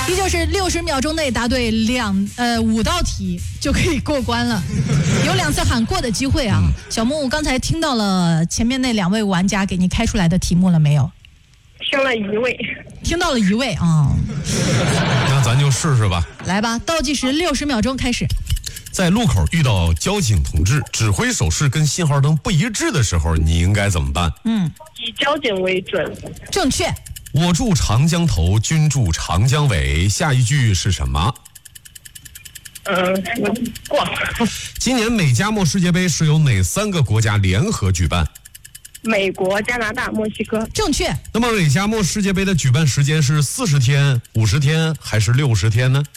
依旧是60秒钟内答对5道题就可以过关了，有2次喊过的机会啊。小木刚才听到了前面那2位玩家给你开出来的题目了没有？ 听了1位， 听到了1位啊。 那咱就试试吧。 来吧，倒计时60秒钟开始。 在路口遇到交警同志指挥手势跟信号灯不一致的时候，你应该怎么办？ 以交警为准。 正确。 我住长江头，君住长江尾，下一句是什么？ 过。 今年美加墨世界杯是由哪3个国家联合举办？ 美国、加拿大、墨西哥。 正确。 那么美加墨世界杯的举办时间是40天、50天还是60天呢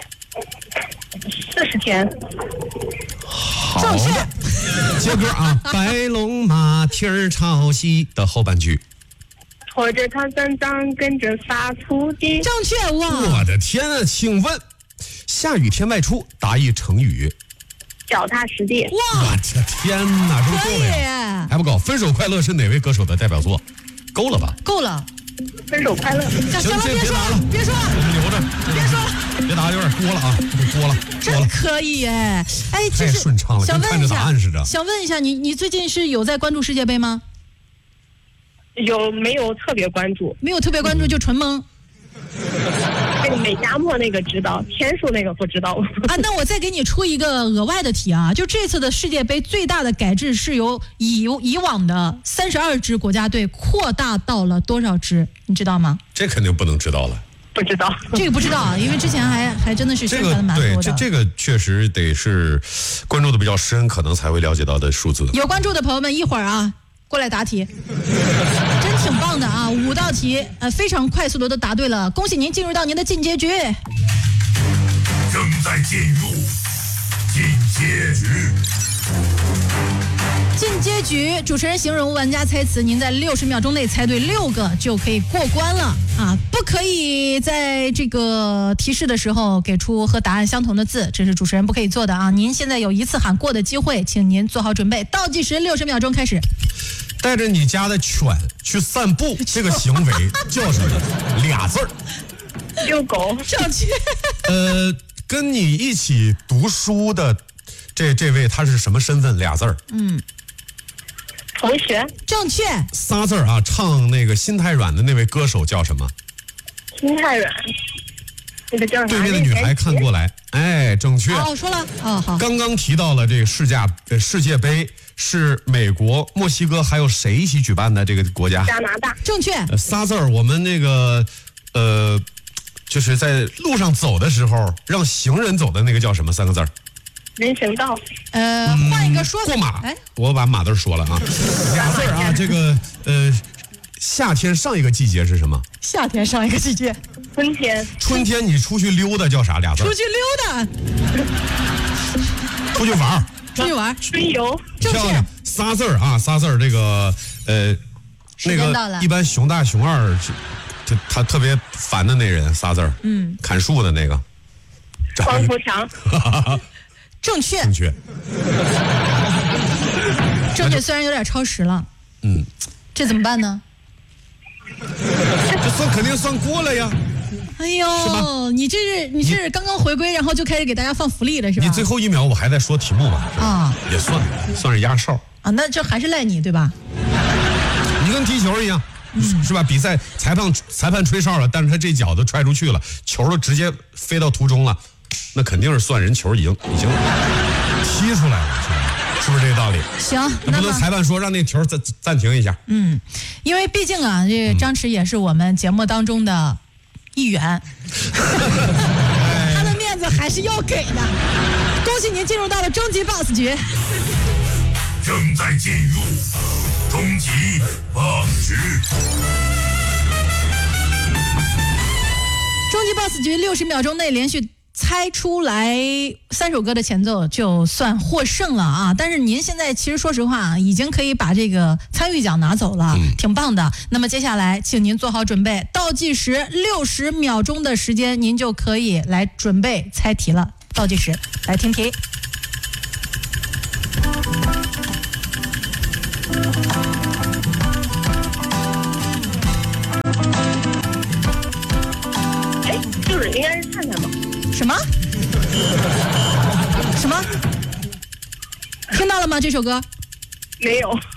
？40天。 好的。接歌啊，白龙马蹄儿朝西的后半句。 拖着他三张，跟着撒土地。 正确哇！ 我的天啊，请问下雨天外出答一成语。 脚踏实地。 哇！ 我的天哪，这够了呀！还不够。分手快乐是哪位歌手的代表作？够了吧？ 够了。 分手快乐。 行了，别说了，别说了， 留着， 别说了， 别答，有点多了啊，多了。 真可以哎！哎， 太顺畅了，跟看着答案似的。 想问一下，你最近是有在关注世界杯吗？ 没有特别关注？ 没有特别关注就纯蒙。 这个美加墨那个知道，天数那个不知道啊。那我再给你出一个额外的题啊，就这次的世界杯最大的改制是由以往的32支国家队扩大到了多少支？你知道吗？ 这肯定不能知道了。 不知道， 这个不知道啊，因为之前还真的是宣传的蛮多的。 对，这个确实得是关注的比较深，可能才会了解到的数字。 有关注的朋友们，一会儿啊过来答题，真挺棒的啊！5道题，非常快速的都答对了，恭喜您进入到您的进阶局。 正在进入进阶局。 进阶局，主持人形容玩家猜词，您在60秒钟内猜对6个就可以过关了啊！不可以在这个提示的时候给出和答案相同的字，这是主持人不可以做的啊！您现在有1次喊过的机会，请您做好准备。倒计时60秒钟开始。 带着你家的犬去散步，这个行为叫什么？2字儿。 遛狗。 正确。 跟你一起读书的这位他是什么身份？2字儿。 同学。 正确。 3字儿啊，唱那个心太软的那位歌手叫什么？ 心太软。那个叫啥？ 对面的女孩看过来，哎，正确。 哦，说了，哦好。 刚刚提到了这个世界杯是美国、墨西哥还有谁一起举办的？这个国家？ 加拿大。 正确。 仨字儿，我们那个就是在路上走的时候让行人走的那个叫什么？3个字儿？ 人行道。 换一个说法。 过马。哎，我把马字说了啊。2字儿啊，这个夏天上一个季节是什么？ 夏天上一个季节。 春天。 春天你出去溜达叫啥？2字。 出去溜达。 出去玩儿。 出去玩。 春游。 正确。 仨字儿啊，3字儿，这个那个一般熊大熊二他特别烦的那人，3字儿。砍树的那个。 黄浦强。 正确。 正确。 正确，虽然有点超时了。这怎么办呢？ 这肯定算过了呀。 哎呦，你是刚刚回归，然后就开始给大家放福利了是吧？ 你最后1秒我还在说题目吧？ 啊， 也算是压哨啊。那这还是赖你对吧？ 你跟踢球一样，是吧？比赛裁判吹哨了，但是他这脚都踹出去了，球都直接飞到途中了，那肯定是算人球已经踢出来了，是不是这个道理？ 行， 那不能裁判说让那球暂停一下。 因为毕竟啊，这张弛也是我们节目当中的一员，他的面子还是要给的。恭喜您进入到了终极 BOSS 局。 正在进入终极 BOSS 局。 终极 BOSS 局60秒钟内连续猜出来3首歌的前奏就算获胜了啊！但是您现在其实说实话啊，已经可以把这个参与奖拿走了，挺棒的。那么接下来请您做好准备，倒计时60秒钟的时间，您就可以来准备猜题了。倒计时，来听题。 就是应该是灿灿吧？ 什么？什么？听到了吗？这首歌没有。